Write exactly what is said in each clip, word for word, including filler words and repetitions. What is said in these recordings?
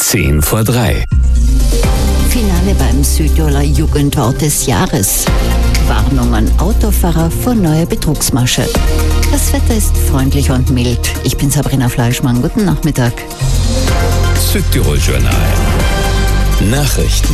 Zehn vor drei. Finale beim Südtiroler Jugendwort des Jahres. Warnung an Autofahrer vor neuer Betrugsmasche. Das Wetter ist freundlich und mild. Ich bin Sabrina Fleischmann. Guten Nachmittag. Südtirol-Journal. Nachrichten.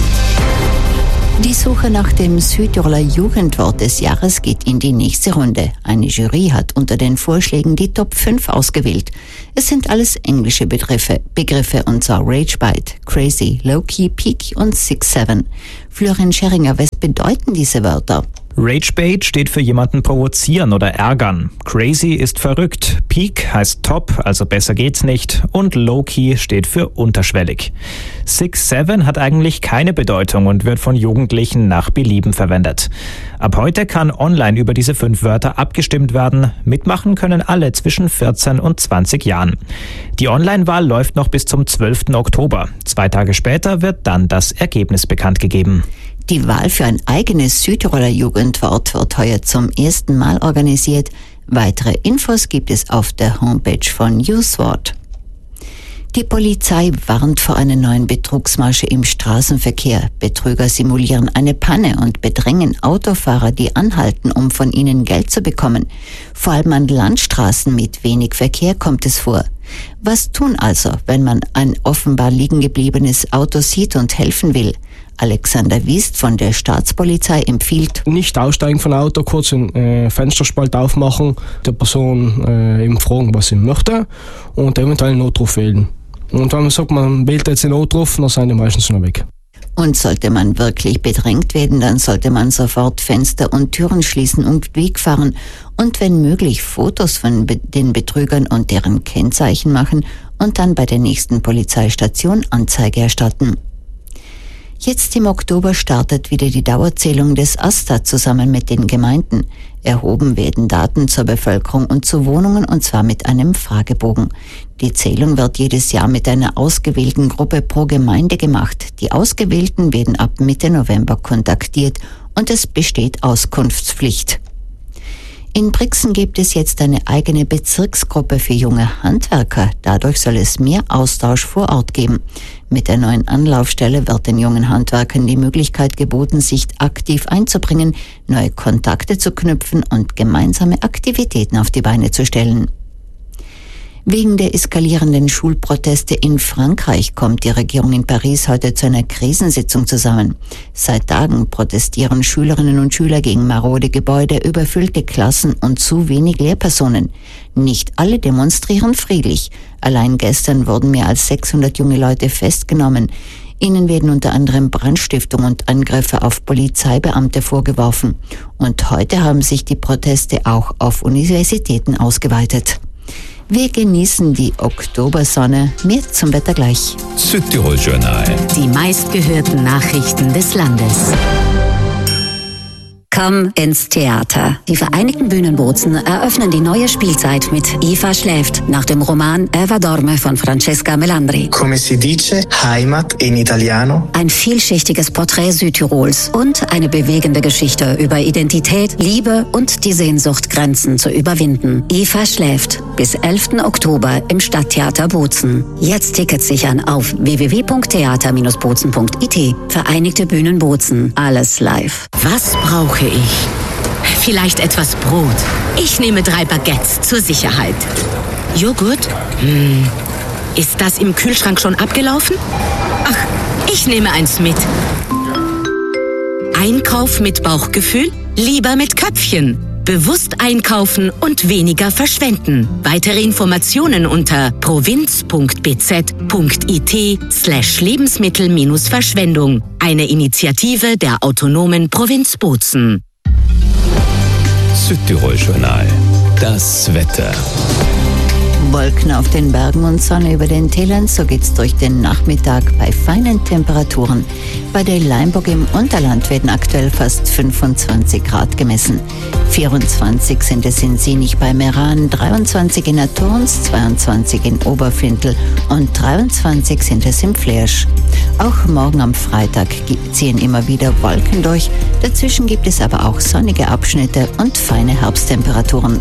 Die Suche nach dem Südtiroler Jugendwort des Jahres geht in die nächste Runde. Eine Jury hat unter den Vorschlägen die Top fünf ausgewählt. Es sind alles englische Begriffe, Begriffe und zwar Ragebite, Crazy, Low-Key, Peak und six seven. Florian Scheringer, was bedeuten diese Wörter? Ragebait steht für jemanden provozieren oder ärgern. Crazy ist verrückt. Peak heißt top, also besser geht's nicht. Und Low-Key steht für unterschwellig. six seven hat eigentlich keine Bedeutung und wird von Jugendlichen nach Belieben verwendet. Ab heute kann online über diese fünf Wörter abgestimmt werden. Mitmachen können alle zwischen vierzehn und zwanzig Jahren. Die Online-Wahl läuft noch bis zum zwölften Oktober. Zwei Tage später wird dann das Ergebnis bekannt gegeben. Die Wahl für ein eigenes Südtiroler Jugendwort wird heuer zum ersten Mal organisiert. Weitere Infos gibt es auf der Homepage von Newswort. Die Polizei warnt vor einer neuen Betrugsmasche im Straßenverkehr. Betrüger simulieren eine Panne und bedrängen Autofahrer, die anhalten, um von ihnen Geld zu bekommen. Vor allem an Landstraßen mit wenig Verkehr kommt es vor. Was tun also, wenn man ein offenbar liegen gebliebenes Auto sieht und helfen will? Alexander Wiest von der Staatspolizei empfiehlt: Nicht aussteigen von Auto, kurz den äh, Fensterspalt aufmachen, der Person äh, eben fragen, was sie möchte und eventuell einen Notruf wählen. Und wenn man sagt, man wählt jetzt den Notruf, dann sind die meistens schon weg. Und sollte man wirklich bedrängt werden, dann sollte man sofort Fenster und Türen schließen und wegfahren und wenn möglich Fotos von be- den Betrügern und deren Kennzeichen machen und dann bei der nächsten Polizeistation Anzeige erstatten. Jetzt im Oktober startet wieder die Dauerzählung des AStA zusammen mit den Gemeinden. Erhoben werden Daten zur Bevölkerung und zu Wohnungen und zwar mit einem Fragebogen. Die Zählung wird jedes Jahr mit einer ausgewählten Gruppe pro Gemeinde gemacht. Die Ausgewählten werden ab Mitte November kontaktiert und es besteht Auskunftspflicht. In Brixen gibt es jetzt eine eigene Bezirksgruppe für junge Handwerker. Dadurch soll es mehr Austausch vor Ort geben. Mit der neuen Anlaufstelle wird den jungen Handwerkern die Möglichkeit geboten, sich aktiv einzubringen, neue Kontakte zu knüpfen und gemeinsame Aktivitäten auf die Beine zu stellen. Wegen der eskalierenden Schulproteste in Frankreich kommt die Regierung in Paris heute zu einer Krisensitzung zusammen. Seit Tagen protestieren Schülerinnen und Schüler gegen marode Gebäude, überfüllte Klassen und zu wenig Lehrpersonen. Nicht alle demonstrieren friedlich. Allein gestern wurden mehr als sechshundert junge Leute festgenommen. Ihnen werden unter anderem Brandstiftung und Angriffe auf Polizeibeamte vorgeworfen. Und heute haben sich die Proteste auch auf Universitäten ausgeweitet. Wir genießen die Oktobersonne. Mehr zum Wetter gleich. Südtirol-Journal. Die meistgehörten Nachrichten des Landes. Komm ins Theater. Die Vereinigten Bühnen Bozen eröffnen die neue Spielzeit mit Eva schläft nach dem Roman Eva dorme von Francesca Melandri. Come si dice, Heimat in Italiano. Ein vielschichtiges Porträt Südtirols und eine bewegende Geschichte über Identität, Liebe und die Sehnsucht, Grenzen zu überwinden. Eva schläft bis elften Oktober im Stadttheater Bozen. Jetzt Tickets sichern auf w w w punkt theater Bindestrich bozen punkt i t. Vereinigte Bühnen Bozen. Alles live. Was brauche ich? Vielleicht etwas Brot. Ich nehme drei Baguettes zur Sicherheit. Joghurt? Hm. Ist das im Kühlschrank schon abgelaufen? Ach, ich nehme eins mit. Einkauf mit Bauchgefühl? Lieber mit Köpfchen. Bewusst einkaufen und weniger verschwenden. Weitere Informationen unter provinz punkt b z punkt i t slash Lebensmittel minus Verschwendung. Eine Initiative der autonomen Provinz Bozen. Südtirol-Journal. Das Wetter. Wolken auf den Bergen und Sonne über den Tälern, so geht's durch den Nachmittag bei feinen Temperaturen. Bei der Leimburg im Unterland werden aktuell fast fünfundzwanzig Grad gemessen. vierundzwanzig sind es in Sinich bei Meran, dreiundzwanzig in Aturns, zweiundzwanzig in Oberfintel und dreiundzwanzig sind es im Flersch. Auch morgen am Freitag ziehen immer wieder Wolken durch, dazwischen gibt es aber auch sonnige Abschnitte und feine Herbsttemperaturen.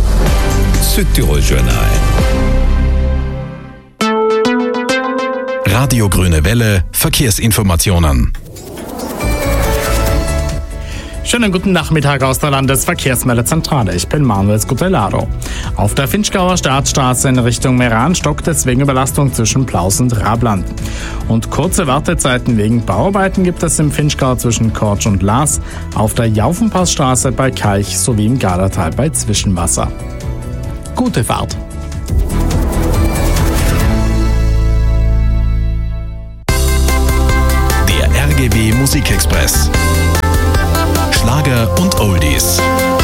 Südtirol-Journal. Radio Grüne Welle Verkehrsinformationen. Schönen guten Nachmittag aus der Landesverkehrsmeldezentrale. Ich bin Manuel Scutellaro. Auf der Finchgauer Staatsstraße in Richtung Meran stockt es wegen Überlastung zwischen Plaus und Rabland. Und kurze Wartezeiten wegen Bauarbeiten gibt es im Finchgau zwischen Kortsch und Laas, auf der Jaufenpassstraße bei Kalch sowie im Gardatal bei Zwischenwasser. Gute Fahrt! Der R G W Musikexpress.